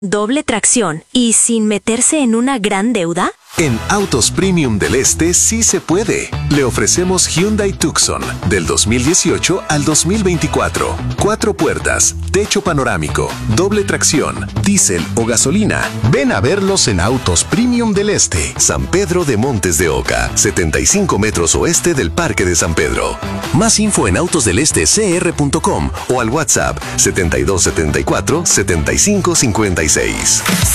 doble tracción y sin meterse en una gran deuda? En Autos Premium del Este sí se puede. Le ofrecemos Hyundai Tucson del 2018 al 2024. 4 puertas, techo panorámico, doble tracción, diésel o gasolina. Ven a verlos en Autos Premium del Este, San Pedro de Montes de Oca, 75 metros oeste del Parque de San Pedro. Más info en autosdelestecr.com o al WhatsApp 7274 7556.